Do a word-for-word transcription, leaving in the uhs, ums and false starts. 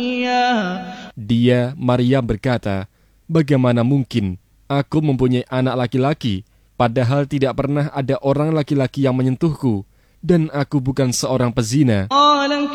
Dia, Maryam berkata, "Bagaimana mungkin aku mempunyai anak laki-laki, padahal tidak pernah ada orang laki-laki yang menyentuhku, dan aku bukan seorang pezina."